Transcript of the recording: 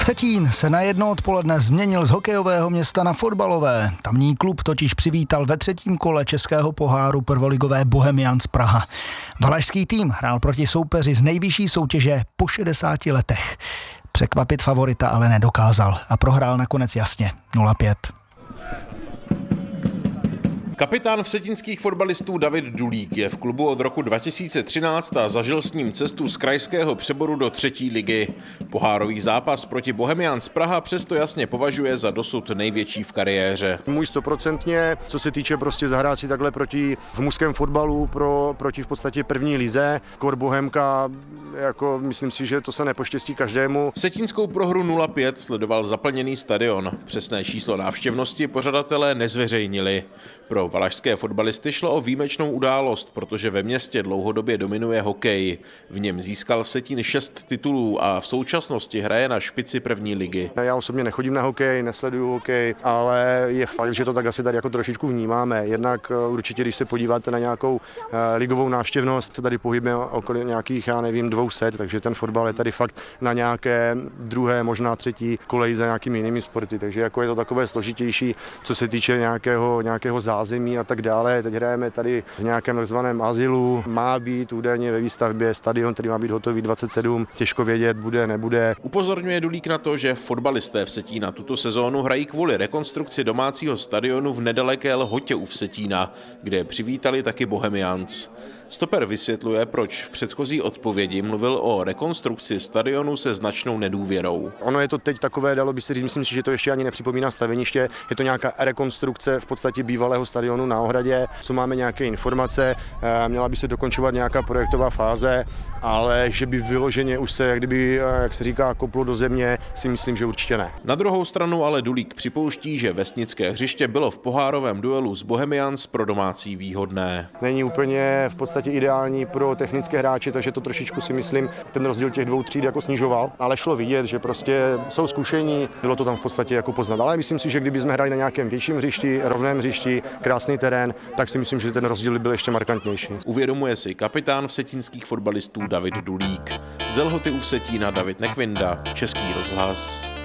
Vsetín se na jedno odpoledne změnil z hokejového města na fotbalové. Tamní klub totiž přivítal ve třetím kole českého poháru prvoligové Bohemians Praha. Valašský tým hrál proti soupeři z nejvyšší soutěže po 60 letech. Překvapit favorita ale nedokázal a prohrál nakonec jasně 0-5. Kapitán vsetínských fotbalistů David Dulík je v klubu od roku 2013 a zažil s ním cestu z krajského přeboru do třetí ligy. Pohárový zápas proti Bohemians Praha přesto jasně považuje za dosud největší v kariéře. Můj 100%, co se týče prostě zahrát si takhle v mužském fotbalu proti v podstatě první lize. Kor Bohemka, jako myslím si, že to se nepoštěstí každému. Vsetínskou prohru 0-5 sledoval zaplněný stadion. Přesné číslo návštěvnosti pořadatelé nezveřejnili. Pro valašské fotbalisty šlo o výjimečnou událost, protože ve městě dlouhodobě dominuje hokej. V něm získal Vsetín 6 titulů a v současnosti hraje na špici první ligy. Já osobně nechodím na hokej, nesleduju hokej, ale je fakt, že to tak asi tady jako trošičku vnímáme. Jednak určitě, když se podíváte na nějakou ligovou návštěvnost, se tady pohybuje okolo nějakých, já nevím, 200, takže ten fotbal je tady fakt na nějaké druhé, možná třetí koleji za nějakými jinými sporty, takže jako je to takové složitější, co se týče nějakého zázemí a tak dále. Teď hrajeme tady v nějakém takzvaném azylu, má být údajně ve výstavbě stadion, který má být hotový 27, těžko vědět, bude, nebude. Upozorňuje Dulík na to, že fotbalisté Vsetína tuto sezónu hrají kvůli rekonstrukci domácího stadionu v nedaleké Lhotě u Vsetína, kde přivítali taky Bohemians. Stoper vysvětluje, proč v předchozí odpovědi mluvil o rekonstrukci stadionu se značnou nedůvěrou. Ono je to teď takové, dalo by se říct, myslím si, že to ještě ani nepřipomíná staveniště, je to nějaká rekonstrukce v podstatě bývalého stadionu na Ohradě, co máme nějaké informace, měla by se dokončovat nějaká projektová fáze, ale že by vyloženě už se, jak se říká, koplo do země, si myslím, že určitě ne. Na druhou stranu ale Dulík připouští, že vesnické hřiště bylo v pohárovém duelu s Bohemians pro domácí výhodné. Není úplně v podstatě ideální pro technické hráče, takže to trošičku si myslím, ten rozdíl těch dvou tříd jako snižoval, ale šlo vidět, že prostě jsou zkušení, bylo to tam v podstatě jako poznat. Ale myslím si, že kdyby jsme hráli na nějakém větším hřišti, rovném hřišti, krásný terén, tak si myslím, že ten rozdíl byl ještě markantnější. Uvědomuje si kapitán vsetínských fotbalistů David Dulík. Z Lhoty u Vsetína David Nekvinda, Český rozhlas.